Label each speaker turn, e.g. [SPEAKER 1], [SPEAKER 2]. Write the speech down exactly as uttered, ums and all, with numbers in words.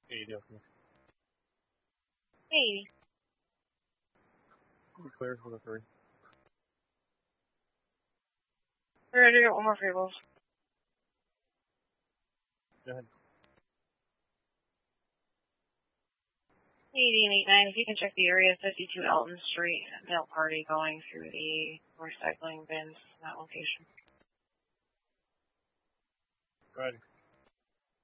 [SPEAKER 1] eighty, okay.
[SPEAKER 2] eighty.
[SPEAKER 1] Clear for the three.
[SPEAKER 2] We're gonna do one more free rolls.
[SPEAKER 1] Go ahead.
[SPEAKER 2] eighty and eighty-nine, if you can check the area, fifty-two Elton Street, male party going through the recycling bins in that location.
[SPEAKER 1] Go ahead.